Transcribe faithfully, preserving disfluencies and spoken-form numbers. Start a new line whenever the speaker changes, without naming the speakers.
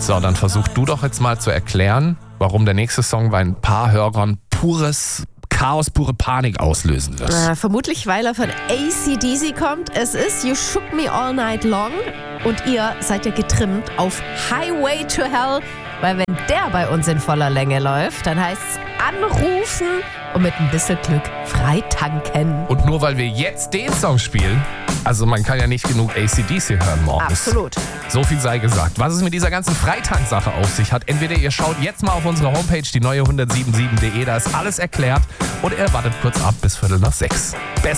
So, dann versuch du doch jetzt mal zu erklären, warum der nächste Song bei ein paar Hörern pures Chaos, pure Panik auslösen wird.
Äh, vermutlich, weil er von A C D C kommt. Es ist You Shook Me All Night Long und ihr seid ja getrimmt auf Highway to Hell, weil wenn der bei uns in voller Länge läuft, dann heißt es anrufen und mit ein bisschen Glück frei tanken.
Und nur weil wir jetzt den Song spielen, also man kann ja nicht genug A C D C hören morgens.
Absolut.
So viel sei gesagt. Was es mit dieser ganzen Freitank-Sache auf sich hat, entweder ihr schaut jetzt mal auf unsere Homepage, die neue hundertsieben sieben punkt de, da ist alles erklärt, oder ihr wartet kurz ab bis Viertel nach sechs. Best